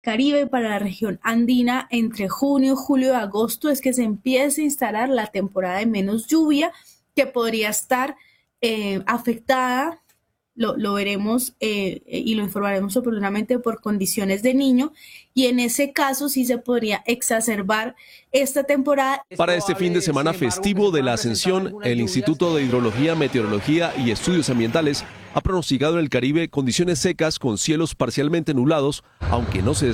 Caribe, para la región andina, entre junio, julio y agosto es que se empieza a instalar la temporada de menos lluvia, que podría estar afectada, lo veremos y lo informaremos oportunamente por condiciones de Niño, y en ese caso sí se podría exacerbar esta temporada. Para este fin de semana festivo de la Ascensión, el Instituto de Hidrología, Meteorología y Estudios Ambientales ha pronosticado en el Caribe condiciones secas con cielos parcialmente nublados, aunque no se